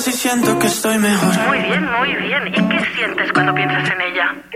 Sí siento que estoy mejor. Muy bien, muy bien. ¿Y qué sientes cuando piensas en ella?